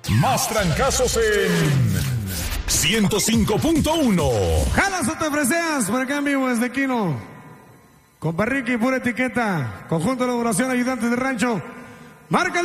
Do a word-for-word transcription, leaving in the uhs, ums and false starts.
Más trancazos en ciento cinco punto uno. Jalas o te freseas por acá en vivo desde Quino. Con Ricky, pura etiqueta. Conjunto de elaboración, ayudante de rancho. Márcale.